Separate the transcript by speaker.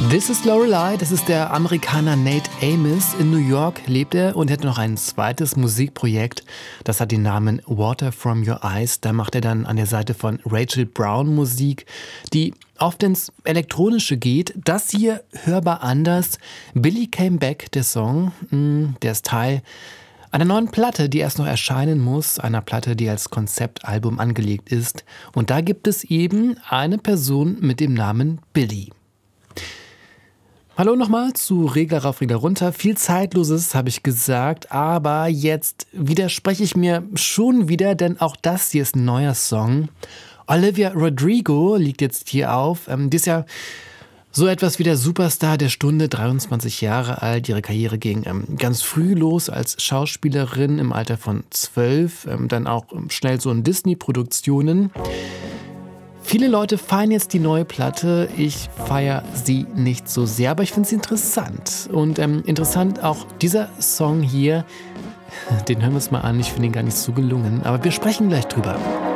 Speaker 1: This is Lorelei, das ist der Amerikaner Nate Amos. In New York lebt er und hat noch ein zweites Musikprojekt. Das hat den Namen Water from Your Eyes. Da macht er dann an der Seite von Rachel Brown Musik, die oft ins Elektronische geht. Das hier hörbar anders. Billy Came Back, der Song, der ist Teil einer neuen Platte, die erst noch erscheinen muss. Einer Platte, die als Konzeptalbum angelegt ist. Und da gibt es eben eine Person mit dem Namen Billy. Hallo nochmal zu Regler rauf, Regler runter. Viel Zeitloses habe ich gesagt, aber jetzt widerspreche ich mir schon wieder, denn auch das hier ist ein neuer Song. Olivia Rodrigo liegt jetzt hier auf. Die ist ja so etwas wie der Superstar der Stunde, 23 Jahre alt. Ihre Karriere ging ganz früh los als Schauspielerin im Alter von 12, dann auch schnell so in Disney-Produktionen. Viele Leute feiern jetzt die neue Platte. Ich feiere sie nicht so sehr, aber ich finde sie interessant. Und interessant auch dieser Song hier. Den hören wir uns mal an. Ich finde ihn gar nicht so gelungen, aber wir sprechen gleich drüber.